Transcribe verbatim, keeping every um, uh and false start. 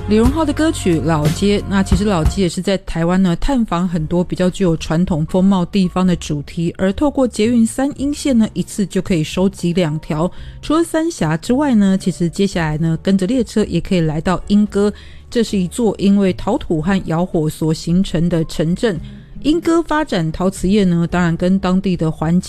李荣浩的歌曲老街，那其实老街也是在台湾呢探访很多比较具有传统风貌地方的主题，而透过捷运三鶯线呢一次就可以收集两条。除了三峡之外呢，其实接下来呢跟着列车也可以来到莺歌，这是一座因为陶土和窑火所形成的城镇。莺歌发展陶瓷业呢，当然跟当地的环境